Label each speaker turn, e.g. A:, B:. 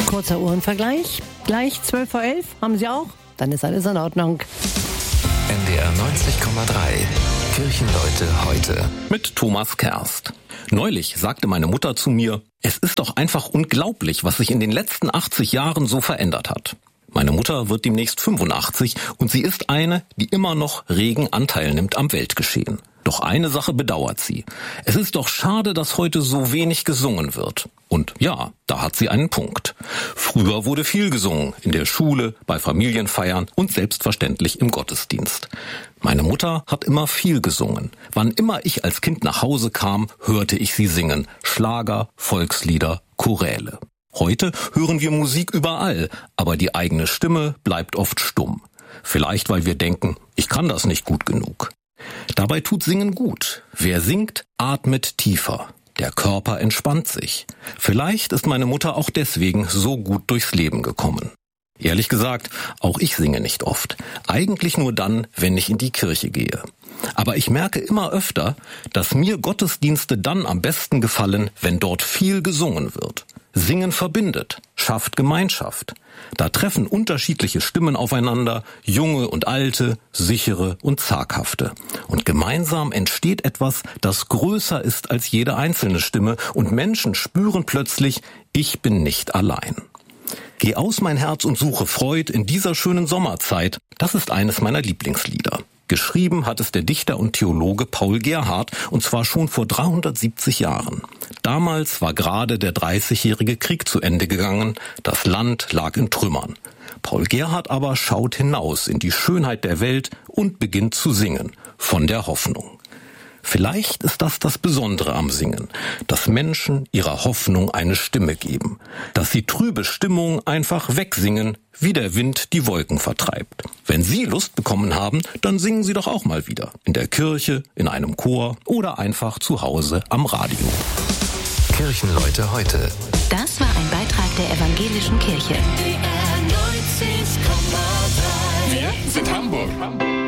A: Kurzer Uhrenvergleich. Gleich 12:11 haben Sie auch? Dann ist alles in Ordnung.
B: NDR 90,3. Kirchenleute heute.
C: Mit Thomas Kerst. Neulich sagte meine Mutter zu mir, es ist doch einfach unglaublich, was sich in den letzten 80 Jahren so verändert hat. Meine Mutter wird demnächst 85 und sie ist eine, die immer noch regen Anteil nimmt am Weltgeschehen. Doch eine Sache bedauert sie. Es ist doch schade, dass heute so wenig gesungen wird. Und ja, da hat sie einen Punkt. Früher wurde viel gesungen, in der Schule, bei Familienfeiern und selbstverständlich im Gottesdienst. Meine Mutter hat immer viel gesungen. Wann immer ich als Kind nach Hause kam, hörte ich sie singen. Schlager, Volkslieder, Choräle. Heute hören wir Musik überall, aber die eigene Stimme bleibt oft stumm. Vielleicht, weil wir denken, ich kann das nicht gut genug. Dabei tut Singen gut. Wer singt, atmet tiefer. Der Körper entspannt sich. Vielleicht ist meine Mutter auch deswegen so gut durchs Leben gekommen. Ehrlich gesagt, auch ich singe nicht oft. Eigentlich nur dann, wenn ich in die Kirche gehe. Aber ich merke immer öfter, dass mir Gottesdienste dann am besten gefallen, wenn dort viel gesungen wird. Singen verbindet, schafft Gemeinschaft. Da treffen unterschiedliche Stimmen aufeinander, junge und alte, sichere und zaghafte. Und gemeinsam entsteht etwas, das größer ist als jede einzelne Stimme und Menschen spüren plötzlich, ich bin nicht allein. Geh aus mein Herz und suche Freud in dieser schönen Sommerzeit, das ist eines meiner Lieblingslieder. Geschrieben hat es der Dichter und Theologe Paul Gerhardt, und zwar schon vor 370 Jahren. Damals war gerade der 30-jährige Krieg zu Ende gegangen, das Land lag in Trümmern. Paul Gerhardt aber schaut hinaus in die Schönheit der Welt und beginnt zu singen, von der Hoffnung. Vielleicht ist das Besondere am Singen, dass Menschen ihrer Hoffnung eine Stimme geben, dass sie trübe Stimmung einfach wegsingen, wie der Wind die Wolken vertreibt. Wenn Sie Lust bekommen haben, dann singen Sie doch auch mal wieder. In der Kirche, in einem Chor oder einfach zu Hause am Radio.
B: Kirchenleute heute.
D: Das war ein Beitrag der Evangelischen Kirche.
E: Wir sind Hamburg.